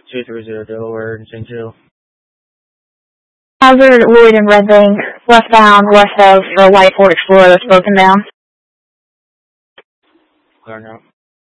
230 Delaware and St. Joe. Hazard, Lloyd and Red Bank, westbound, west of for a white Ford Explorer that's broken down. Clear now.